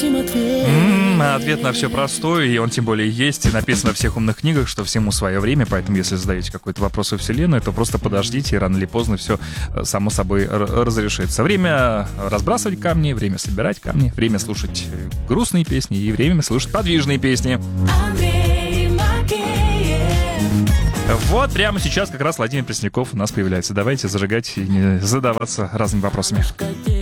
Ответ на все простой, и он тем более есть, и написано во всех умных книгах, что всему свое время, поэтому если задаете какой-то вопрос во Вселенную, то просто подождите, и рано или поздно все само собой разрешится. Время разбрасывать камни, время собирать камни, время слушать грустные песни и время слушать подвижные песни. Вот прямо сейчас как раз Владимир Пресняков у нас появляется. Давайте зажигать и не задаваться разными вопросами.